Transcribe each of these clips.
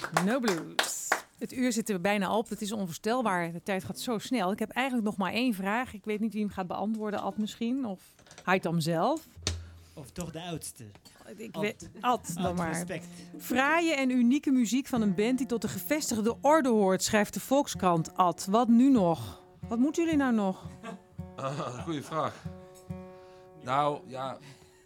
No Blues. Het uur zit er bijna op. Het is onvoorstelbaar. De tijd gaat zo snel. Ik heb eigenlijk nog maar één vraag. Ik weet niet wie hem gaat beantwoorden. Ad misschien. Of Haitham zelf. Of toch de oudste. Ad dan maar. Respect. Fraaie en unieke muziek van een band die tot de gevestigde orde hoort, schrijft de Volkskrant. Ad, wat nu nog? Wat moeten jullie nou nog? Goeie vraag. Nou, ja...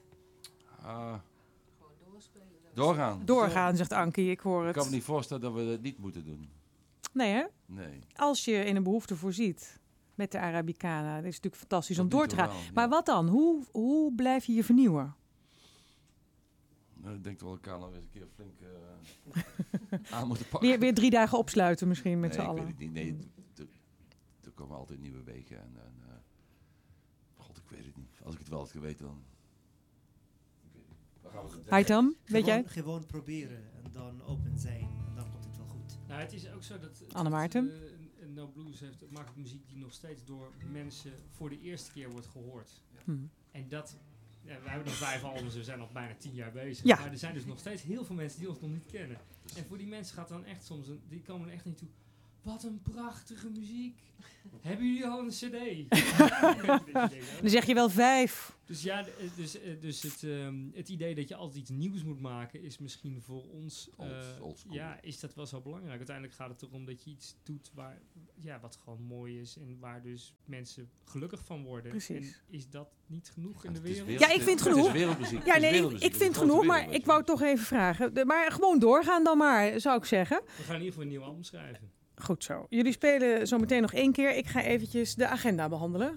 doorgaan. Doorgaan, zegt Ankie. Ik hoor Ik kan me het. niet voorstellen dat we dat niet moeten doen. Nee, hè? Nee. Als je in een behoefte voorziet met de Arabicana. Dat is natuurlijk fantastisch om Tot door nu te toe gaan. wel, ja. Maar wat dan? Hoe blijf je je vernieuwen? Nou, ik denk dat we elkaar nog eens een keer flink aan moeten pakken. Weer 3 dagen opsluiten misschien met Nee, z'n ik allen. weet het niet. Nee, er komen altijd nieuwe wegen. God, ik weet het niet. Als ik het wel had geweten, dan... Ik weet het niet. Waar gaan we het Haitham, weet jij? Gewoon proberen en dan open zijn en dan komt het wel goed. Nou, het is ook zo dat Anne Maarten? No Blues maakt muziek die nog steeds door mensen voor de eerste keer wordt gehoord. En dat... Ja, we hebben nog 5 albums, we zijn nog bijna 10 jaar bezig. Ja. Maar er zijn dus nog steeds heel veel mensen die ons nog niet kennen. En voor die mensen gaat dan echt soms, die komen er echt niet toe. Wat een prachtige muziek. Hebben jullie al een cd? Dan zeg je wel 5. Dus ja, dus het idee dat je altijd iets nieuws moet maken is misschien voor ons... Old school. ja, is dat wel zo belangrijk. Uiteindelijk gaat het erom dat je iets doet wat gewoon mooi is en waar dus mensen gelukkig van worden. Precies. En is dat niet genoeg in de Het is wereld? Ja, ik vind het genoeg. is wereldmuziek. Ja, Het is nee, wereldmuziek. ik Het is vind grote genoeg, maar wereldmuziek. ik wou toch even vragen. Maar gewoon doorgaan dan maar, zou ik zeggen. We gaan in ieder geval een nieuw album schrijven. Goed zo. Jullie spelen zo meteen nog 1 keer. Ik ga eventjes de agenda behandelen.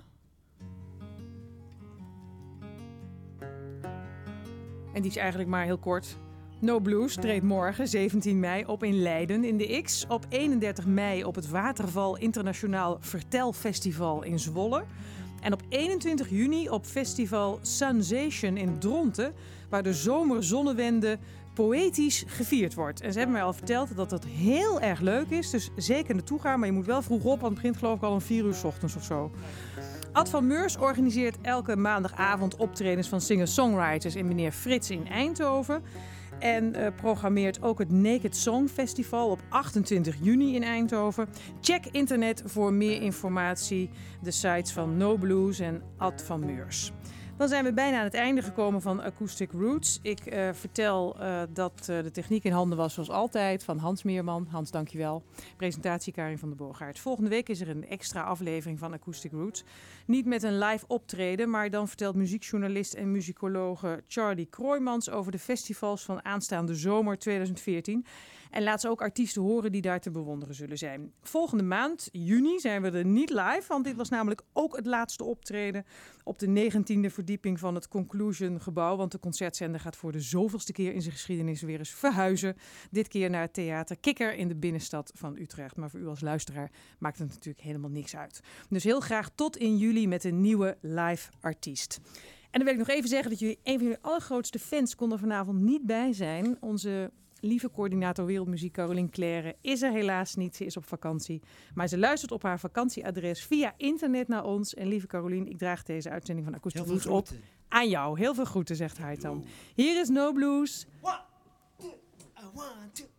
En die is eigenlijk maar heel kort. No Blues treedt morgen, 17 mei, op in Leiden in de X. Op 31 mei op het Waterval Internationaal Vertelfestival in Zwolle. En op 21 juni op festival Sensation in Dronten, waar de zomerzonnewende poëtisch gevierd wordt. En ze hebben mij al verteld dat dat heel erg leuk is. Dus zeker naartoe gaan, maar je moet wel vroeg op, want het begint geloof ik al om 4 uur 's ochtends of zo. Ad van Meurs organiseert elke maandagavond optredens van singer-songwriters in meneer Frits in Eindhoven. En programmeert ook het Naked Song Festival op 28 juni in Eindhoven. Check internet voor meer informatie. De sites van No Blues en Ad van Meurs. Dan zijn we bijna aan het einde gekomen van Acoustic Roots. Ik vertel dat de techniek in handen was zoals altijd van Hans Meerman. Hans, dankjewel. Presentatie Karin van der Boogaard. Volgende week is er een extra aflevering van Acoustic Roots. Niet met een live optreden, maar dan vertelt muziekjournalist en muzikologe Charlie Kroijmans over de festivals van aanstaande zomer 2014. En laat ze ook artiesten horen die daar te bewonderen zullen zijn. Volgende maand, juni, zijn we er niet live. Want dit was namelijk ook het laatste optreden op de 19e verdieping van het Conclusion gebouw. Want de concertzender gaat voor de zoveelste keer in zijn geschiedenis weer eens verhuizen. Dit keer naar het theater Kikker in de binnenstad van Utrecht. Maar voor u als luisteraar maakt het natuurlijk helemaal niks uit. Dus heel graag tot in juli met een nieuwe live artiest. En dan wil ik nog even zeggen dat een van jullie allergrootste fans kon er vanavond niet bij zijn. Onze lieve coördinator Wereldmuziek, Caroline Claire, is er helaas niet. Ze is op vakantie. Maar ze luistert op haar vakantieadres via internet naar ons. En lieve Caroline, ik draag deze uitzending van Acoustic Heel veel Roots op groeten. aan jou. Heel veel groeten, zegt Haitham. Hier is No Blues. 1, 2,